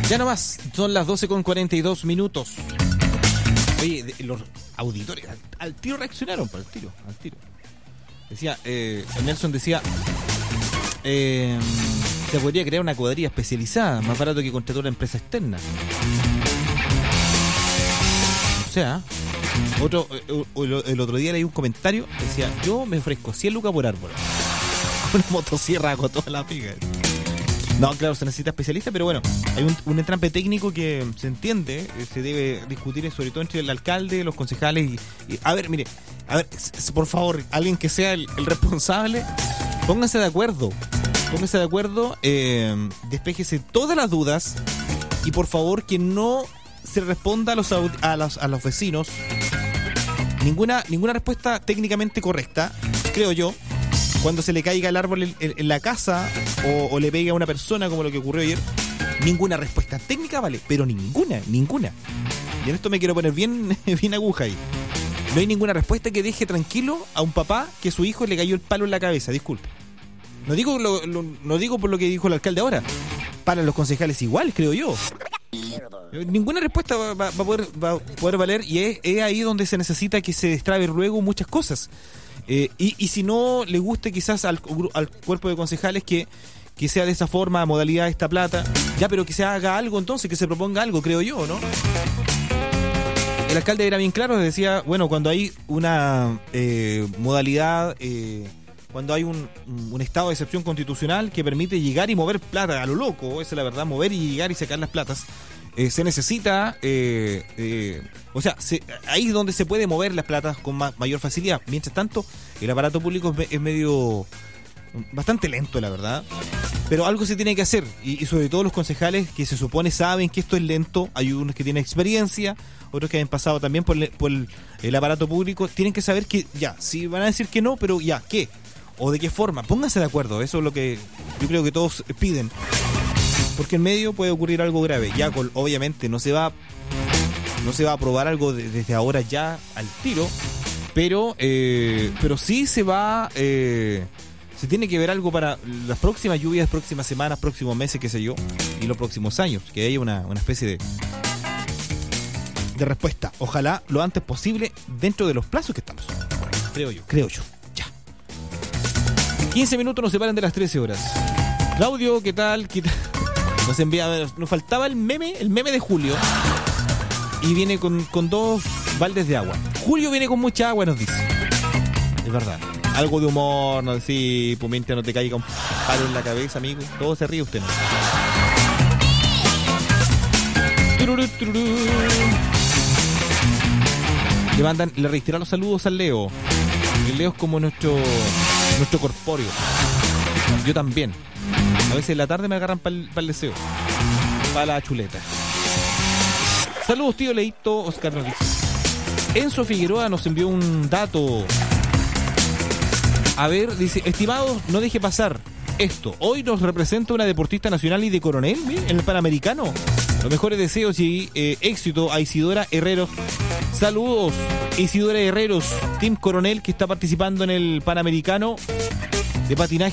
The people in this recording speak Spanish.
Ya no más, son las 12:42 minutos. Oye, los auditores al tiro reaccionaron, al tiro. Decía, Nelson decía, se podría crear una cuadrilla especializada, más barato que contratar una empresa externa. O sea, el otro día leí un comentario, decía, yo me ofrezco 100 lucas por árbol. Una motosierra con toda la piga. No, claro, se necesita especialista, pero bueno, hay un entrampe técnico que se entiende, se debe discutir sobre todo entre el alcalde, los concejales y a ver, por favor, alguien que sea el responsable, pónganse de acuerdo, despéjese todas las dudas y por favor que no se responda a los vecinos ninguna respuesta técnicamente correcta, creo yo. Cuando se le caiga el árbol en la casa o le pegue a una persona como lo que ocurrió ayer, ninguna respuesta técnica vale, pero ninguna. Y en esto me quiero poner bien aguja ahí. No hay ninguna respuesta que deje tranquilo a un papá que su hijo le cayó el palo en la cabeza, disculpe. No digo por lo que dijo el alcalde ahora. Para los concejales igual, creo yo. Ninguna respuesta va a poder valer y es ahí donde se necesita que se destrabe luego muchas cosas. Y si no le guste quizás al cuerpo de concejales que sea de esa forma, modalidad esta plata, ya, pero que se haga algo entonces, que se proponga algo, creo yo, ¿no? El alcalde era bien claro, decía, bueno, cuando hay una modalidad, cuando hay un estado de excepción constitucional que permite llegar y mover plata a lo loco, esa es la verdad, mover y llegar y sacar las platas, se necesita, ahí es donde se puede mover las platas con mayor facilidad. Mientras tanto, el aparato público es bastante lento, la verdad. Pero algo se tiene que hacer, y sobre todo los concejales que se supone saben que esto es lento. Hay unos que tienen experiencia, otros que han pasado también por el aparato público. Tienen que saber que, ya, si van a decir que no, pero ya, ¿qué? ¿O de qué forma? Pónganse de acuerdo, eso es lo que yo creo que todos piden. Porque en medio puede ocurrir algo grave. Ya, obviamente, no se va a aprobar algo desde ahora ya al tiro, pero sí se va... se tiene que ver algo para las próximas lluvias, próximas semanas, próximos meses, qué sé yo, y los próximos años, que haya una especie de respuesta. Ojalá lo antes posible dentro de los plazos que estamos. Creo yo. Ya. 15 minutos nos separan de las 13 horas. Claudio, ¿qué tal? Nos faltaba el meme de Julio. Y viene con 2 baldes de agua. Julio viene con mucha agua, nos dice. Es verdad. Algo de humor, no decir, pues mientras no te caiga un palo en la cabeza, amigo. Todo se ríe usted, ¿no? Le reiteran los saludos al Leo. El Leo es como nuestro corpóreo. Yo también. A veces en la tarde me agarran para el deseo. Para la chuleta. Saludos, tío Leito. Oscar nos dice. Enzo Figueroa nos envió un dato. A ver, dice, estimados, no deje pasar esto. Hoy nos representa una deportista nacional y de coronel, miren, en el Panamericano. Los mejores deseos y éxito a Isidora Herreros. Saludos, Isidora Herreros, Team Coronel, que está participando en el Panamericano de patinaje